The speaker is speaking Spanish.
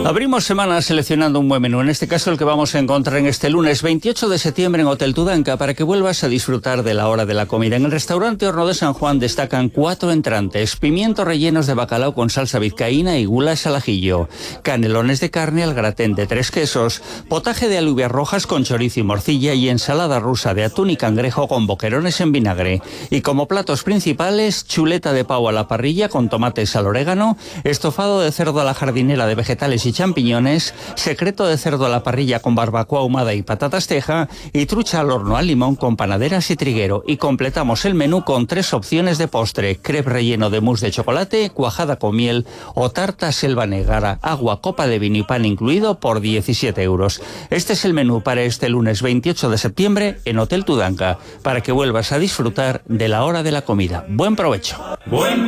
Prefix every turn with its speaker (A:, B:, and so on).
A: Abrimos semana seleccionando un buen menú, en este caso el que vamos a encontrar en este lunes 28 de septiembre en Hotel Tudanca, para que vuelvas a disfrutar de la hora de la comida. En el restaurante Horno de San Juan destacan 4 entrantes: pimientos rellenos de bacalao con salsa vizcaína y gulas al ajillo, canelones de carne al gratén de 3 quesos, potaje de alubias rojas con chorizo y morcilla y ensalada rusa de atún y cangrejo con boquerones en vinagre. Y como platos principales, chuleta de pavo a la parrilla con tomates al orégano, estofado de cerdo a la jardinera de vegetales y champiñones, secreto de cerdo a la parrilla con barbacoa ahumada y patatas teja, y trucha al horno al limón con panaderas y triguero. Y completamos el menú con 3 opciones de postre: crepe relleno de mousse de chocolate, cuajada con miel o tarta selva negra, agua, copa de vino y pan incluido por 17 euros. Este es el menú para este lunes 28 de septiembre en Hotel Tudanca, para que vuelvas a disfrutar de la hora de la comida. Buen provecho.